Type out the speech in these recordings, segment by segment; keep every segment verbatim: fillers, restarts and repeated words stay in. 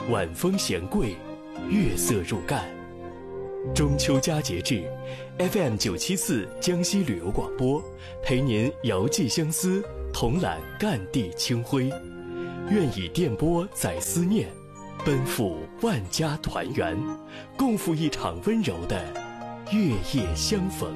晚风闲桂，月色入干。中秋佳节至 ，F M 九七四江西旅游广播陪您遥寄相思，同揽赣地清辉。愿以电波载思念，奔赴万家团圆，共赴一场温柔的月夜相逢。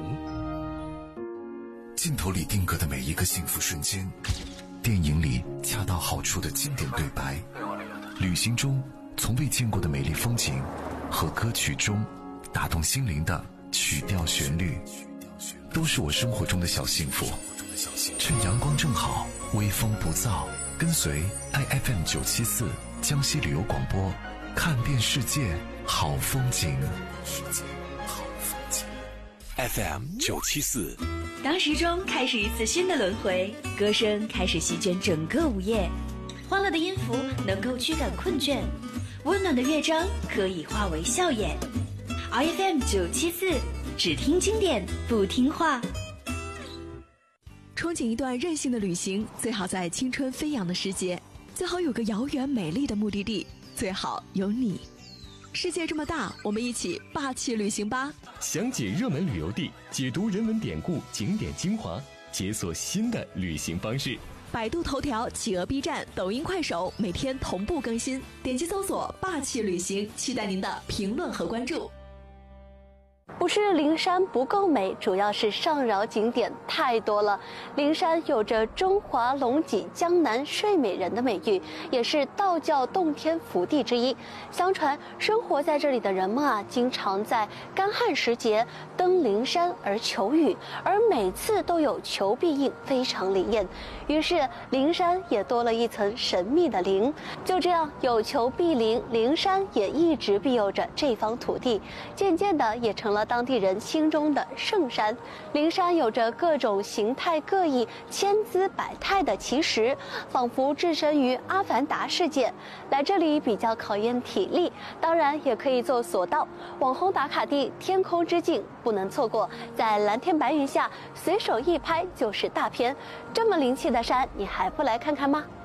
镜头里定格的每一个幸福瞬间，电影里恰到好处的经典对白，旅行中从未见过的美丽风景，和歌曲中打动心灵的曲调旋律，都是我生活中的小幸福。趁阳光正好，微风不燥，跟随 I F M 九七四江西旅游广播，看遍世界好风景。 F M 九七四， 当时钟开始一次新的轮回，歌声开始席卷整个午夜，欢乐的音符能够驱赶困倦，温暖的乐章可以化为笑颜。I F M 九七四，只听经典不听话。 憧憬一段任性的旅行，最好在青春飞扬的时节，最好有个遥远美丽的目的地，最好有你。世界这么大，我们一起霸气旅行吧！ 详解热门旅游地，解读人文典故、景点精华，解锁新的旅行方式。 百度头条、企鹅 B 站、抖音、快手每天同步更新，点击搜索霸气旅行，期待您的评论和关注。 不是灵山不够美，主要是上饶景点太多了。灵山有着中华龙脊江南睡美人的美誉，也是道教洞天福地之一。相传生活在这里的人们啊，经常在干旱时节登灵山而求雨，而每次都有求必应，非常灵验。于是灵山也多了一层神秘的灵。就这样，有求必灵，灵山也一直庇佑着这方土地，渐渐的也成了当地人心中的圣山。灵山有着各种形态各异、千姿百态的奇石，仿佛置身于阿凡达世界。来这里比较考验体力，当然也可以做索道。网红打卡地天空之镜不能错过，在蓝天白云下随手一拍就是大片。这么灵气的山，你还不来看看吗？